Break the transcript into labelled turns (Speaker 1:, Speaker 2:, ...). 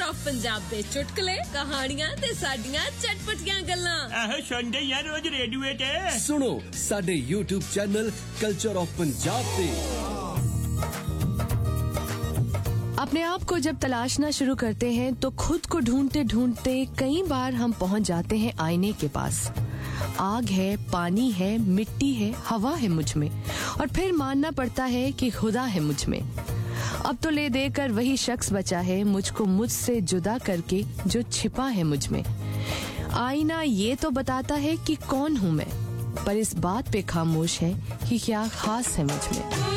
Speaker 1: Of Punjab दे चुटकुले कहानियां ते साडियां चटपटियां गल्लां
Speaker 2: आहो सुनदे यार रोज रेडियो ते
Speaker 3: सुनो साडे YouTube channel culture of Punjab पे।
Speaker 4: अपने आप को जब तलाशना शुरू करते हैं तो खुद को ढूंढते ढूंढते कई बार हम पहुंच जाते हैं आईने के पास। आग है, पानी है, मिट्टी है, हवा है मुझ में, और फिर मानना पड़ता है कि खुदा है मुझ में। अब तो ले देकर वही शख्स बचा है मुझको मुझसे जुदा करके जो छिपा है मुझ में। आईना ये तो बताता है कि कौन हूँ मैं, पर इस बात पे खामोश है कि क्या खास है मुझ में।